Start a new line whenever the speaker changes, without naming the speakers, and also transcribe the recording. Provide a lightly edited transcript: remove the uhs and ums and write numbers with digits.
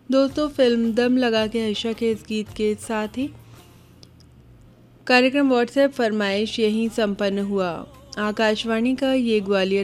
दोस्तों, फिल्म दम लगा के हर्षा के इस गीत के साथ ही कार्यक्रम व्हाट्सएप फरमाइश यहीं संपन्न हुआ। आकाशवाणी का ये ग्वालियर